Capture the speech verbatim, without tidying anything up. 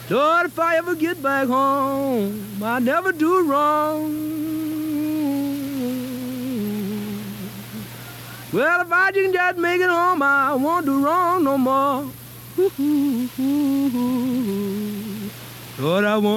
Lord, if I ever get back home, I'll never do wrong. Well, if I can just make it home, I won't do wrong no more. Lord, I won't.